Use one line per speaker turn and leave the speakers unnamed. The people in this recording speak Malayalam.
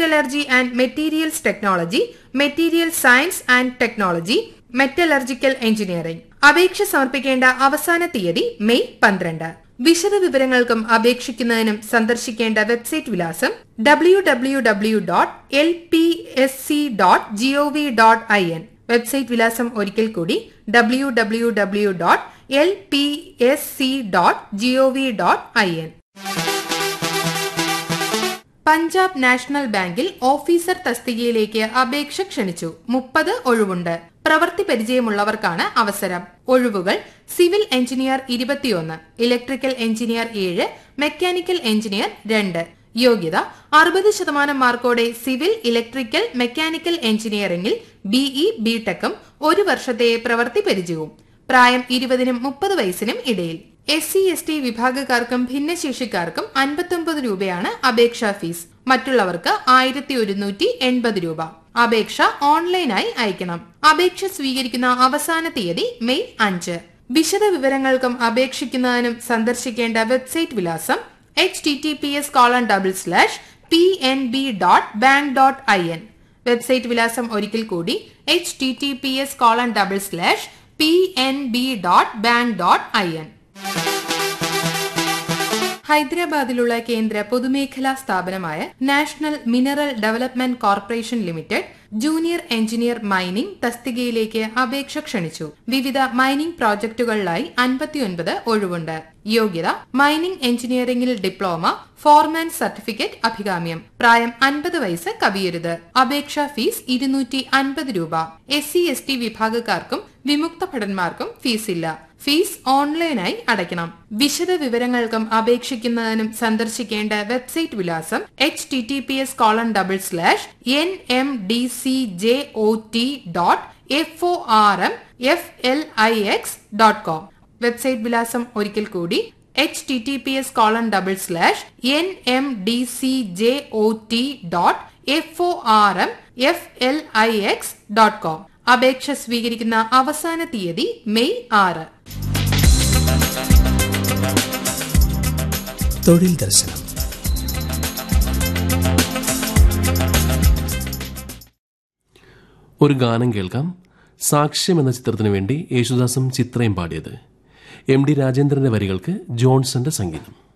Metallurgy and materials technology, material science and technology, metallurgical engineering. അപേക്ഷ സമർപ്പിക്കേണ്ട അവസാന തീയതി മെയ് 12. വിശദ വിവരങ്ങൾക്കും അപേക്ഷിക്കുന്നതിനും സന്ദർശിക്കേണ്ട വെബ്സൈറ്റ് വിലാസം www.lpsc.gov.in. വെബ്സൈറ്റ് വിലാസം ഒരിക്കൽ കൂടി www.lpsc.gov.in. പഞ്ചാബ് നാഷണൽ ബാങ്കിൽ ഓഫീസർ തസ്തികയിലേക്ക് അപേക്ഷ ക്ഷണിച്ചു. 30 ഒഴിവുണ്ട്. പ്രവൃത്തി പരിചയമുള്ളവർക്കാണ് അവസരം. ഒഴിവുകൾ: civil engineer 21, electrical engineer 7, mechanical engineer 2. യോഗ്യത: 60% മാർക്കോടെ സിവിൽ, ഇലക്ട്രിക്കൽ, മെക്കാനിക്കൽ എഞ്ചിനീയറിംഗിൽ BE, BTechും 1 വർഷത്തെ പ്രവൃത്തി പരിചയവും. പ്രായം 20-നും 30 വയസ്സിനും ഇടയിൽ. SC/ST വിഭാഗക്കാർക്കും ഭിന്നശേഷിക്കാർക്കും 59 രൂപയാണ് അപേക്ഷാ ഫീസ്. മറ്റുള്ളവർക്ക് 1180 രൂപ. അപേക്ഷ ഓൺലൈനായി അയക്കണം. അപേക്ഷ സ്വീകരിക്കുന്ന അവസാന തീയതി മെയ് 5. വിശദ വിവരങ്ങൾക്കും അപേക്ഷിക്കുന്നതിനും സന്ദർശിക്കേണ്ട വെബ്സൈറ്റ് വിലാസം https://pnb.bank.in. വെബ്സൈറ്റ് വിലാസം ഒരിക്കൽ കൂടി https://pnb.bank.in. ഹൈദരാബാദിലുള്ള കേന്ദ്ര പൊതുമേഖലാ സ്ഥാപനമായ national mineral development corporation limited junior engineer mining തസ്തികയിലേക്ക് അപേക്ഷ ക്ഷണിച്ചു. വിവിധ മൈനിംഗ് പ്രോജക്ടുകളിലായി 59 ഒഴിവുണ്ട്. യോഗ്യത: മൈനിംഗ് എഞ്ചിനീയറിംഗിൽ ഡിപ്ലോമ, ഫോർമാൻ സർട്ടിഫിക്കറ്റ്, അഭികാമ്യം. പ്രായം 50 വയസ്സ് കവിയരുത്. അപേക്ഷാ ഫീസ് 250 രൂപ. SC/ST വിഭാഗക്കാർക്കും വിമുക്ത ഭടന്മാർക്കും ഫീസില്ല. ഫീസ് ഓൺലൈനായി അടയ്ക്കണം. വിശദ വിവരങ്ങൾക്കും അപേക്ഷിക്കുന്നതിനും സന്ദർശിക്കേണ്ട വെബ്സൈറ്റ് വിലാസം https://nmdcjot.formflix.com. വെബ്സൈറ്റ് വിലാസം ഒരിക്കൽ കൂടി https://nmdcjot.formflix.com. അപേക്ഷ സ്വീകരിക്കുന്ന അവസാന തീയതി മെയ് 6.
തൊഴിൽ ദർശനം.
ഒരു ഗാനം കേൾക്കാം. സാക്ഷ്യം എന്ന ചിത്രത്തിനു വേണ്ടി യേശുദാസും ചിത്രയും പാടിയത്. MD രാജേന്ദ്രന്റെ വരികൾക്ക് ജോൺസന്റെ സംഗീതം.